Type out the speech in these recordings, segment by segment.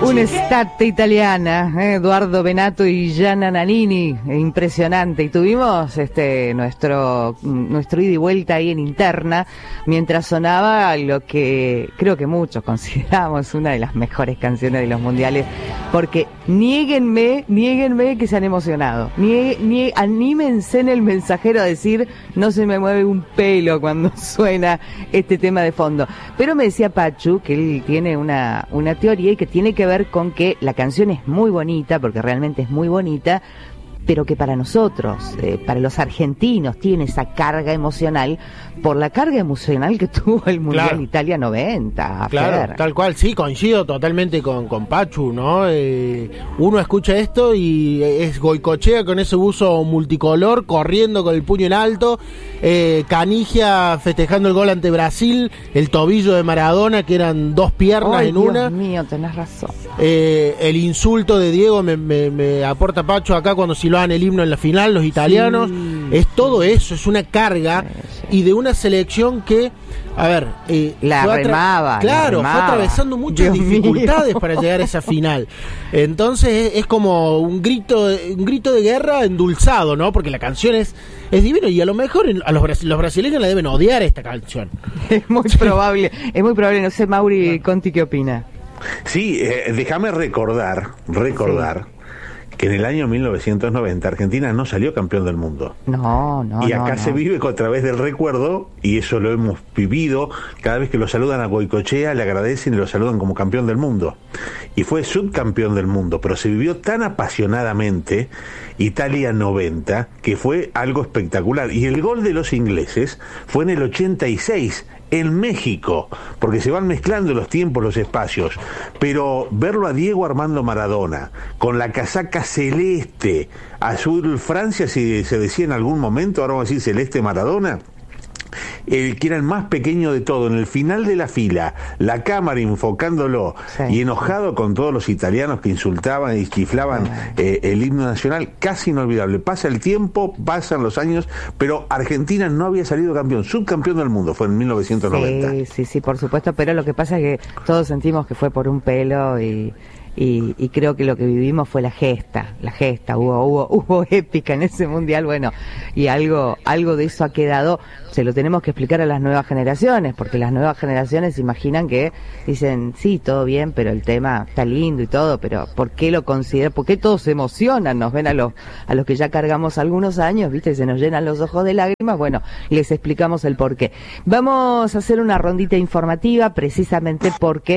Un'estate italiana, Eduardo Benato y Gianna Nannini, impresionante. Y tuvimos nuestro ida y vuelta ahí en interna, mientras sonaba lo que creo que muchos consideramos una de las mejores canciones de los mundiales, porque niéguenme que se han emocionado, anímense en El Mensajero a decir no se me mueve un pelo cuando suena este tema de fondo. Pero me decía Pachu que él tiene una teoría y que tiene que ver con que la canción es muy bonita, porque realmente es muy bonita, pero que para nosotros, para los argentinos, tiene esa carga emocional por la carga emocional que tuvo el Mundial, claro, Italia 90. Claro, Fer. tal cual, sí, coincido totalmente con Pachu, ¿no? Uno escucha esto y es Goicoechea con ese buzo multicolor, corriendo con el puño en alto, Canigia festejando el gol ante Brasil, el tobillo de Maradona, que eran dos piernas en Dios una. Dios mío, tenés razón. El insulto de Diego me aporta Pachu acá cuando silbaban el himno en la final, los italianos. Sí. Es todo eso, es una carga, y de una selección que, a ver, la remaba. Claro, fue atravesando muchas dificultades para llegar a esa final. Entonces es como un grito de guerra endulzado, ¿no? Porque la canción es divina, y a lo mejor los brasileños la deben odiar esta canción. Es muy probable, no sé, Mauri Conti, ¿qué opina? Sí, déjame recordar que en el año 1990 Argentina no salió campeón del mundo. No. Y acá se vive a través del recuerdo, y eso lo hemos vivido. Cada vez que lo saludan a Goicoechea, le agradecen y lo saludan como campeón del mundo. Y fue subcampeón del mundo, pero se vivió tan apasionadamente Italia 90 que fue algo espectacular. Y el gol de los ingleses fue en el 86, en México, porque se van mezclando los tiempos, los espacios, pero verlo a Diego Armando Maradona con la casaca celeste, azul Francia, si se decía en algún momento, ahora vamos a decir celeste Maradona, el que era el más pequeño de todo, en el final de la fila, la cámara enfocándolo, sí, y enojado con todos los italianos que insultaban y chiflaban el himno nacional, casi inolvidable. Pasa el tiempo, pasan los años, pero Argentina no había salido campeón, subcampeón del mundo, fue en 1990. Sí, por supuesto, pero lo que pasa es que todos sentimos que fue por un pelo, y creo que lo que vivimos fue la gesta, hubo épica en ese mundial, bueno, y algo de eso ha quedado. Se lo tenemos que explicar a las nuevas generaciones, porque las nuevas generaciones imaginan que dicen, sí, todo bien, pero el tema está lindo y todo, pero ¿por qué lo consideran? ¿Por qué todos se emocionan? Nos ven a los que ya cargamos algunos años, ¿viste? Se nos llenan los ojos de lágrimas. Bueno, les explicamos el por qué. Vamos a hacer una rondita informativa, precisamente porque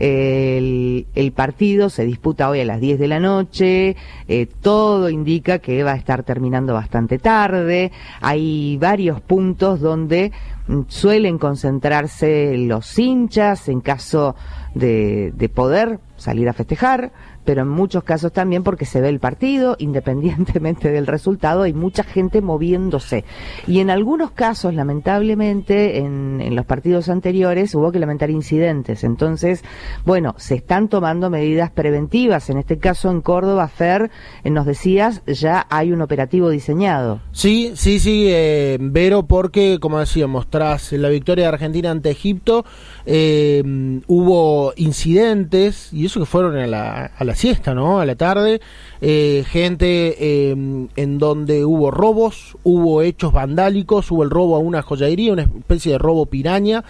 el partido se disputa hoy a las 10 de la noche, todo indica que va a estar terminando bastante tarde. Hay varios puntos donde suelen concentrarse los hinchas en caso de poder salir a festejar, pero en muchos casos también porque se ve el partido, independientemente del resultado, hay mucha gente moviéndose. Y en algunos casos, lamentablemente, en los partidos anteriores hubo que lamentar incidentes. Entonces, bueno, se están tomando medidas preventivas. En este caso, en Córdoba, Fer, nos decías, ya hay un operativo diseñado. Sí, Vero, porque, como decíamos, tras la victoria de Argentina ante Egipto, hubo incidentes, y eso que fueron a la siesta, ¿no? A la tarde, gente en donde hubo robos, hubo hechos vandálicos, hubo el robo a una joyería, una especie de robo piraña,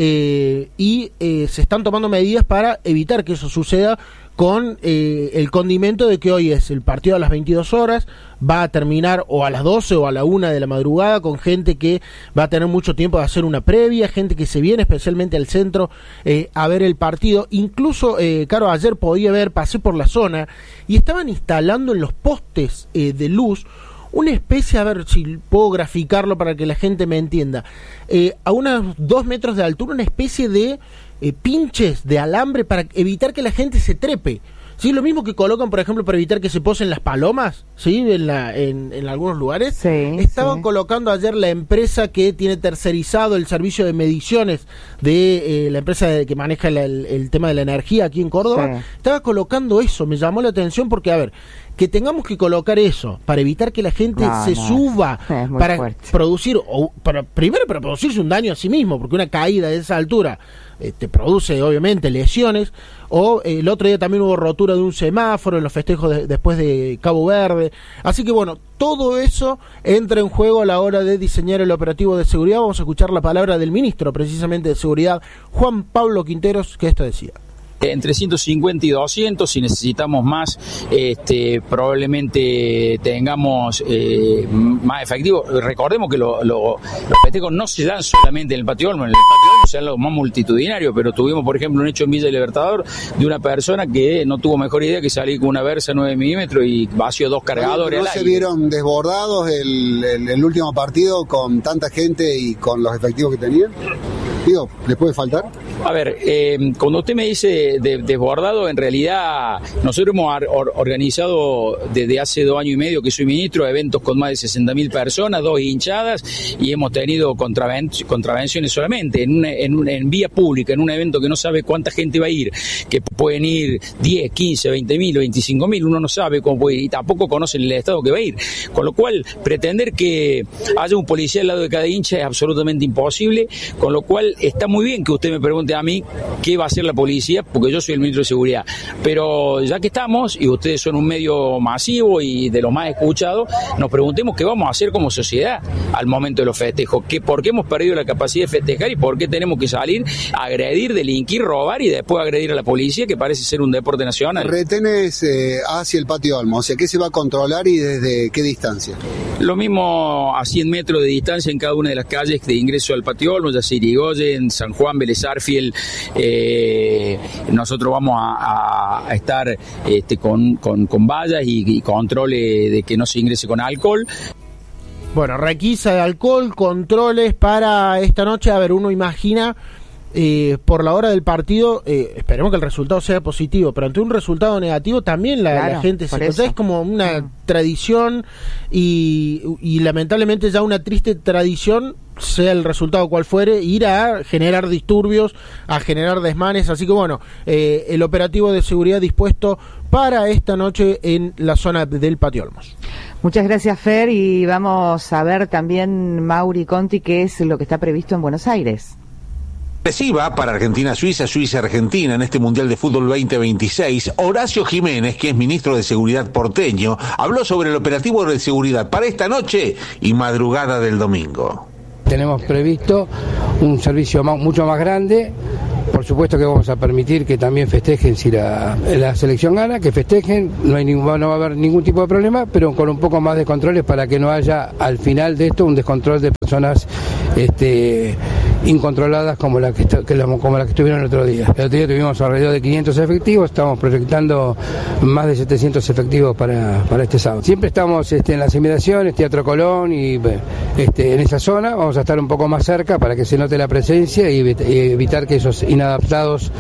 y se están tomando medidas para evitar que eso suceda, con el condimento de que hoy es el partido a las 22 horas, va a terminar o a las 12 o a la 1 de la madrugada, con gente que va a tener mucho tiempo de hacer una previa, gente que se viene especialmente al centro a ver el partido. Incluso, Caro, ayer pasé por la zona y estaban instalando en los postes de luz una especie, a ver si puedo graficarlo para que la gente me entienda, a unos 2 metros de altura, una especie de pinches de alambre para evitar que la gente se trepe. ¿Sí? Lo mismo que colocan, por ejemplo, para evitar que se posen las palomas, ¿sí? En algunos lugares. Sí, estaban colocando ayer la empresa que tiene tercerizado el servicio de mediciones de la empresa que maneja el tema de la energía aquí en Córdoba. Sí. Estaba colocando eso, me llamó la atención porque, a ver, que tengamos que colocar eso para evitar que la gente se suba, para fuerte. Primero para producirse un daño a sí mismo, porque una caída de esa altura te produce obviamente lesiones, o el otro día también hubo rotura de un semáforo en los festejos después de Cabo Verde. Así que bueno, todo eso entra en juego a la hora de diseñar el operativo de seguridad. Vamos a escuchar la palabra del ministro precisamente de Seguridad, Juan Pablo Quinteros, que esto decía. Entre 150 y 200, si necesitamos más, probablemente tengamos más efectivo. Recordemos que los festejos no se dan solamente en el Patio Olmos, en el Patio Olmos se dan los más multitudinarios, pero tuvimos, por ejemplo, un hecho en Villa Libertador de una persona que no tuvo mejor idea que salir con una Versa 9 milímetros y vació 2 cargadores. ¿No se vieron desbordados el último partido con tanta gente y con los efectivos que tenían? Digo, ¿les puede faltar? A ver, cuando usted me dice desbordado, en realidad nosotros hemos organizado desde hace 2 años y medio que soy ministro eventos con más de 60.000 personas, 2 hinchadas, y hemos tenido contravenciones solamente en vía pública, en un evento que no sabe cuánta gente va a ir, que pueden ir 10, 15, 20.000 o 25.000, uno no sabe cómo puede ir y tampoco conocen el estado que va a ir, con lo cual pretender que haya un policía al lado de cada hincha es absolutamente imposible, con lo cual está muy bien que usted me pregunte a mí qué va a hacer la policía, porque yo soy el ministro de Seguridad, pero ya que estamos, y ustedes son un medio masivo y de los más escuchados, nos preguntemos qué vamos a hacer como sociedad al momento de los festejos, por qué hemos perdido la capacidad de festejar y por qué tenemos que salir a agredir, delinquir, robar y después agredir a la policía, que parece ser un deporte nacional. Retenes hacia el Patio Olmos, o sea, ¿qué se va a controlar y desde qué distancia? Lo mismo a 100 metros de distancia en cada una de las calles de ingreso al Patio Olmos, ya sea Irigoyen, San Juan, Vélez Arfiel. Nosotros vamos a estar con vallas y controles de que no se ingrese con alcohol. Bueno, requisa de alcohol, controles para esta noche. A ver, uno imagina por la hora del partido, esperemos que el resultado sea positivo, pero ante un resultado negativo también la gente se contagia. Es como una tradición y lamentablemente ya una triste tradición, sea el resultado cual fuere, ir a generar disturbios, a generar desmanes. Así que bueno, el operativo de seguridad dispuesto para esta noche en la zona del Patio Olmos. Muchas gracias, Fer, y vamos a ver también, Mauri Conti, qué es lo que está previsto en Buenos Aires. Reciba para Argentina-Suiza, Suiza-Argentina en este Mundial de Fútbol 2026. Horacio Jiménez, que es ministro de Seguridad porteño, habló sobre el operativo de seguridad para esta noche y madrugada del domingo. Tenemos previsto un servicio mucho más grande. Por supuesto que vamos a permitir que también festejen si la selección gana, que festejen, no va a haber ningún tipo de problema, pero con un poco más de controles para que no haya al final de esto un descontrol de personas incontroladas como la que estuvieron el otro día. El otro día tuvimos alrededor de 500 efectivos, estamos proyectando más de 700 efectivos para este sábado. Siempre estamos en las inmediaciones, Teatro Colón y en esa zona, vamos a estar un poco más cerca para que se note la presencia y evitar que esos inadaptados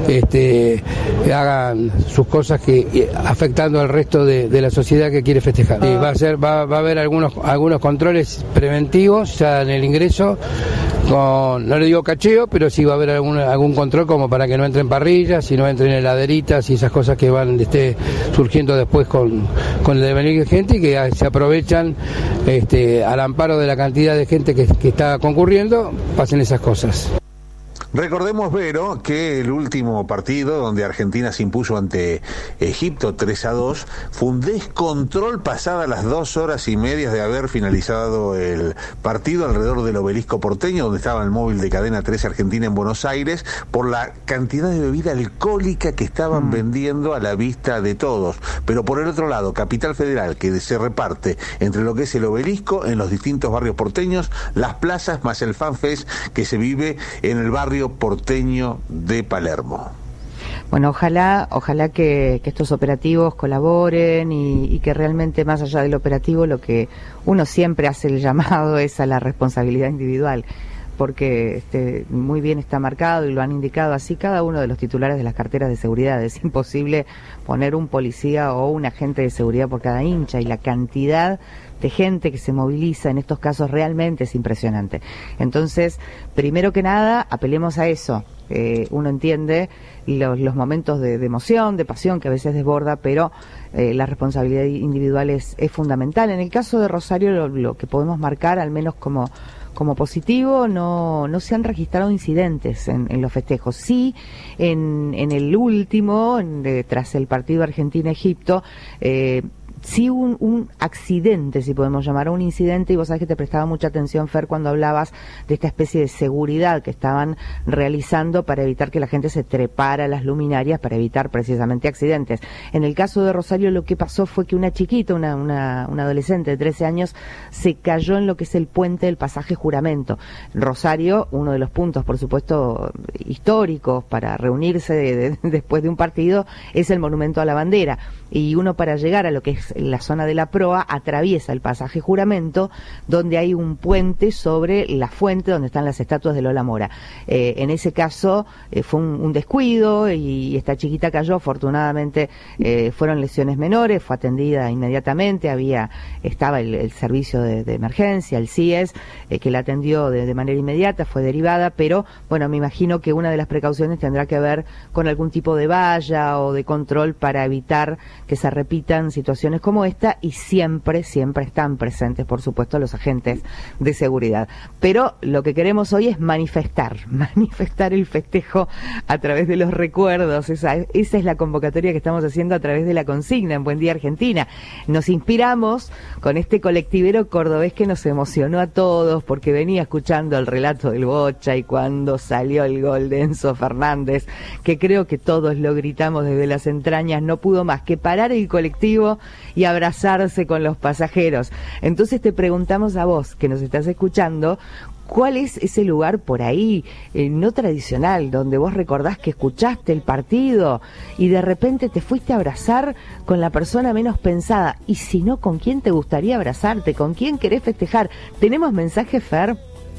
hagan sus cosas afectando al resto de la sociedad que quiere festejar. Va a haber algunos controles preventivos ya en el ingreso, no le digo cacheo, pero sí va a haber algún control como para que no entren parrillas y no entren heladeritas y esas cosas que van surgiendo después con el devenir de gente y que se aprovechan al amparo de la cantidad de gente que está concurriendo, pasen esas cosas. Recordemos, Vero, que el último partido donde Argentina se impuso ante Egipto 3-2 fue un descontrol pasada las 2 horas y media de haber finalizado el partido alrededor del Obelisco porteño, donde estaba el móvil de Cadena 13 Argentina en Buenos Aires, por la cantidad de bebida alcohólica que estaban vendiendo a la vista de todos. Pero por el otro lado, Capital Federal, que se reparte entre lo que es el Obelisco en los distintos barrios porteños, las plazas más el FanFest que se vive en el barrio porteño de Palermo. Bueno, ojalá que estos operativos colaboren y que realmente más allá del operativo lo que uno siempre hace el llamado es a la responsabilidad individual, porque muy bien está marcado y lo han indicado así cada uno de los titulares de las carteras de seguridad. Es imposible poner un policía o un agente de seguridad por cada hincha y la cantidad de gente que se moviliza en estos casos realmente es impresionante. Entonces, primero que nada, apelemos a eso. Uno entiende los momentos de emoción, de pasión que a veces desborda, pero la responsabilidad individual es fundamental. En el caso de Rosario, lo que podemos marcar, al menos como como positivo no se han registrado incidentes en los festejos. Sí, en el último, tras el partido Argentina-Egipto, sí un accidente, si podemos llamar, un incidente, y vos sabés que te prestaba mucha atención, Fer, cuando hablabas de esta especie de seguridad que estaban realizando para evitar que la gente se trepara a las luminarias, para evitar precisamente accidentes. En el caso de Rosario, lo que pasó fue que una chiquita, una adolescente de 13 años, se cayó en lo que es el puente del pasaje Juramento. Rosario, uno de los puntos, por supuesto, históricos para reunirse después de un partido, es el Monumento a la Bandera. Y uno, para llegar a lo que es la zona de la proa, atraviesa el pasaje Juramento, donde hay un puente sobre la fuente donde están las estatuas de Lola Mora. En ese caso fue un descuido y esta chiquita cayó. Afortunadamente fueron lesiones menores, fue atendida inmediatamente, estaba el servicio de emergencia, el CIES, que la atendió de manera inmediata, fue derivada, pero bueno, me imagino que una de las precauciones tendrá que ver con algún tipo de valla o de control para evitar que se repitan situaciones como esta, y siempre están presentes, por supuesto, los agentes de seguridad. Pero lo que queremos hoy es manifestar el festejo a través de los recuerdos. Esa es la convocatoria que estamos haciendo a través de la consigna en Buen Día Argentina. Nos inspiramos con este colectivero cordobés que nos emocionó a todos, porque venía escuchando el relato del Bocha, y cuando salió el gol de Enzo Fernández, que creo que todos lo gritamos desde las entrañas, no pudo más que parar el colectivo y abrazarse con los pasajeros. Entonces te preguntamos a vos, que nos estás escuchando, ¿cuál es ese lugar por ahí, no tradicional, donde vos recordás que escuchaste el partido y de repente te fuiste a abrazar con la persona menos pensada? Y si no, ¿con quién te gustaría abrazarte? ¿Con quién querés festejar? ¿Tenemos mensajes, Fer?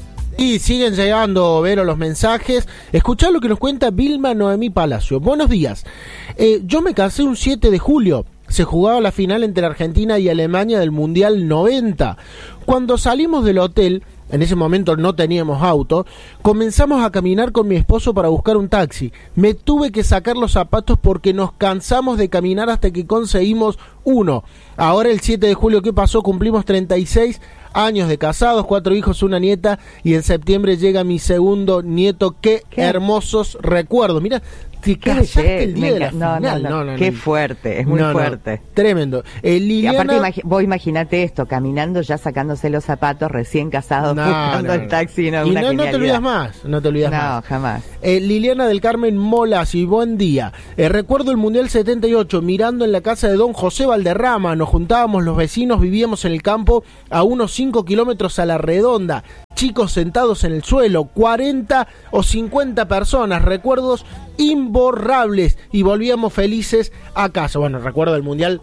Y siguen llegando, Vero, los mensajes. Escuchá lo que nos cuenta Vilma Noemí Palacio. Buenos días. Yo me casé un 7 de julio. Se jugaba la final entre Argentina y Alemania del Mundial 90. Cuando salimos del hotel, en ese momento no teníamos auto, comenzamos a caminar con mi esposo para buscar un taxi. Me tuve que sacar los zapatos porque nos cansamos de caminar hasta que conseguimos uno. Ahora, el 7 de julio, ¿qué pasó? Cumplimos 36 años de casados, 4 hijos, una nieta, y en septiembre llega mi segundo nieto. Qué hermosos recuerdos. Mira, te casaste el día de la final. No, qué fuerte, es muy fuerte. Tremendo. Liliana... Y aparte, vos imaginate esto, caminando ya sacándose los zapatos, recién casados, buscando el taxi. No te olvidas más, no te olvidas más. No, jamás. Liliana del Carmen Molas, y buen día. Recuerdo el Mundial 78, mirando en la casa de don José Valderrama, nos juntábamos los vecinos, vivíamos en el campo a unos 5 kilómetros a la redonda, chicos sentados en el suelo, 40 o 50 personas, recuerdos imborrables, y volvíamos felices a casa. Bueno, recuerdo el Mundial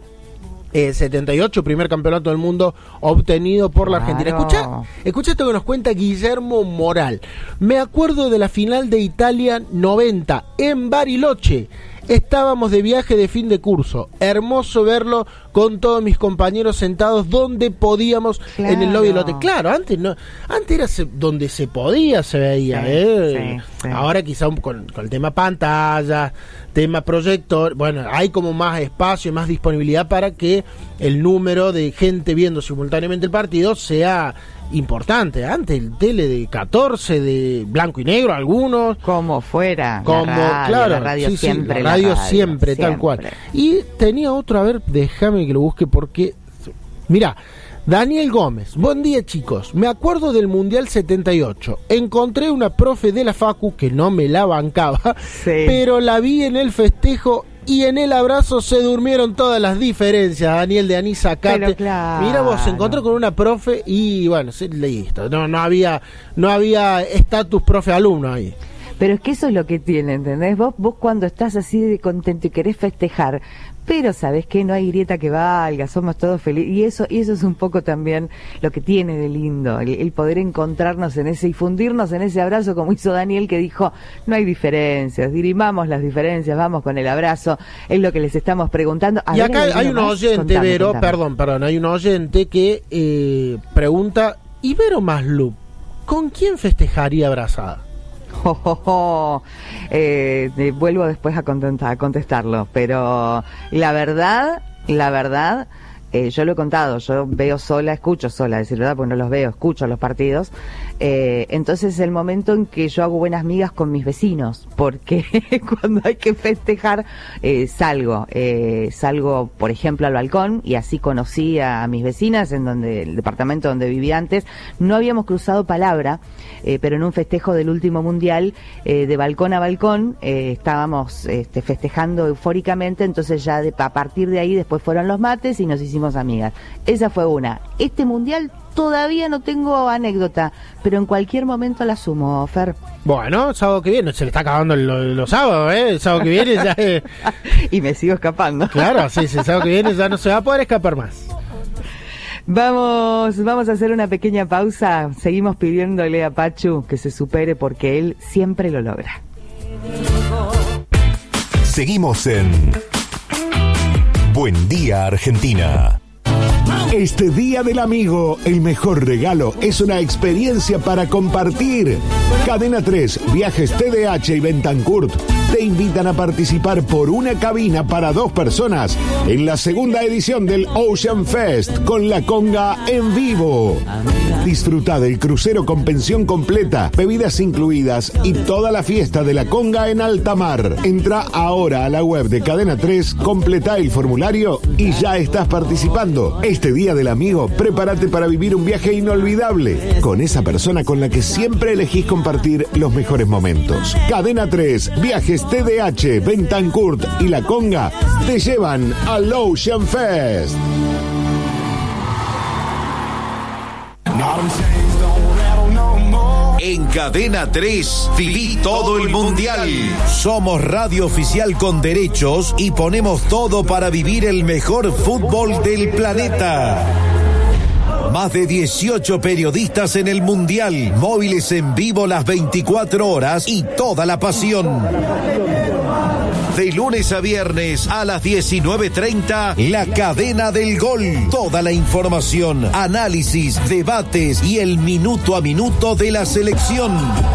78, primer campeonato del mundo obtenido por la Argentina. Escucha esto que nos cuenta Guillermo Moral. Me acuerdo de la final de Italia 90 en Bariloche. Estábamos de viaje de fin de curso. Hermoso verlo con todos mis compañeros sentados donde podíamos, en el lobby del hotel. Claro, antes era donde se podía, se veía. Sí. Ahora quizá con el tema pantalla, tema proyector, bueno, hay como más espacio y más disponibilidad para que el número de gente viendo simultáneamente el partido sea importante. Antes el tele de 14, de blanco y negro, algunos como fuera, la radio siempre, tal cual. Y tenía otro, a ver, déjame que lo busque, porque mira, Daniel Gómez, buen día, chicos. Me acuerdo del Mundial 78. Encontré una profe de la Facu que no me la bancaba, pero la vi en el festejo y en el abrazo se durmieron todas las diferencias. Daniel de Anisa Cate. Claro. Mira vos, se encontró con una profe y bueno, listo. No había estatus profe-alumno ahí. Pero es que eso es lo que tiene, ¿entendés? Vos cuando estás así de contento y querés festejar, pero sabés que no hay grieta que valga, somos todos felices, y eso es un poco también lo que tiene de lindo, el poder encontrarnos en ese y fundirnos en ese abrazo, como hizo Daniel, que dijo, no hay diferencias, dirimamos las diferencias, vamos con el abrazo, es lo que les estamos preguntando. Y acá hay un oyente, Vero, perdón, hay un oyente que pregunta, ¿y Vero Maslup, con quién festejaría abrazada? Vuelvo después a contestarlo, pero la verdad yo lo he contado, yo veo sola, escucho sola, decir verdad, porque no los veo, escucho los partidos. Entonces es el momento en que yo hago buenas migas con mis vecinos, porque cuando hay que festejar, salgo, por ejemplo, al balcón, y así conocí a mis vecinas en el departamento donde vivía antes. No habíamos cruzado palabra, pero en un festejo del último mundial, de balcón a balcón, estábamos festejando eufóricamente, entonces ya a partir de ahí después fueron los mates y nos hicimos amigas. Esa fue una. Este mundial todavía no tengo anécdota, pero en cualquier momento la sumo, Fer. Bueno, sábado que viene, se le está acabando los sábados, el sábado que viene ya... Y me sigo escapando. Claro, sí, el sábado que viene ya no se va a poder escapar más. Vamos a hacer una pequeña pausa. Seguimos pidiéndole a Pachu que se supere porque él siempre lo logra. Seguimos en Buen Día Argentina. Este Día del Amigo, el mejor regalo es una experiencia para compartir. Cadena 3, Viajes TDH y Bentancurt te invitan a participar por una cabina para 2 personas en la segunda edición del Ocean Fest con La Conga en vivo. Disfruta del crucero con pensión completa, bebidas incluidas y toda la fiesta de La Conga en alta mar. Entra ahora a la web de Cadena 3, completa el formulario y ya estás participando. Este Día del Amigo, prepárate para vivir un viaje inolvidable con esa persona con la que siempre elegís compartir los mejores momentos. Cadena 3, Viajes TDH, Bentancurt y La Conga te llevan al Ocean Fest. En Cadena 3, viví todo el mundial. Somos radio oficial con derechos y ponemos todo para vivir el mejor fútbol del planeta. Más de 18 periodistas en el mundial, móviles en vivo las 24 horas y toda la pasión. De lunes a viernes a las 19:30, La Cadena del Gol. Toda la información, análisis, debates y el minuto a minuto de la selección.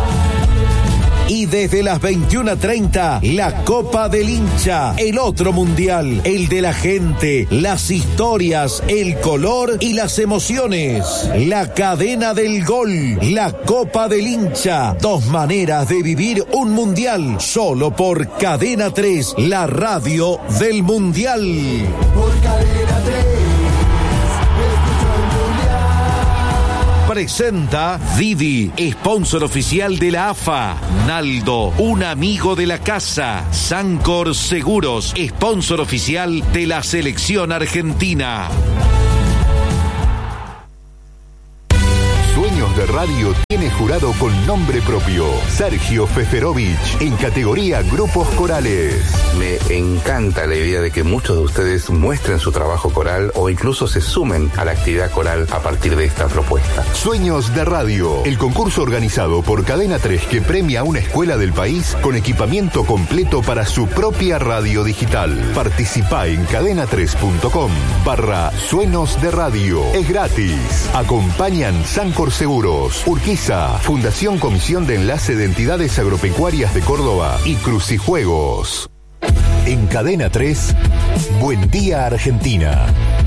Y desde las 21:30, la Copa del Hincha, el otro mundial, el de la gente, las historias, el color y las emociones. La Cadena del Gol, la Copa del Hincha, 2 maneras de vivir un mundial, solo por Cadena 3, la radio del mundial. Por Cadena 3. Presenta Didi, sponsor oficial de la AFA. Naldo, un amigo de la casa. Sancor Seguros, sponsor oficial de la selección argentina. Sueños de Radio tiene jurado con nombre propio, Sergio Feferovich, en categoría Grupos Corales. Me encanta la idea de que muchos de ustedes muestren su trabajo coral o incluso se sumen a la actividad coral a partir de esta propuesta. Sueños de Radio, el concurso organizado por Cadena 3 que premia a una escuela del país con equipamiento completo para su propia radio digital. Participa en cadena3.com/Sueños de Radio. Es gratis. Acompañan Sancor Seguros, Urquiza, Fundación Comisión de Enlace de Entidades Agropecuarias de Córdoba y Crucijuegos. En Cadena 3, Buen Día Argentina.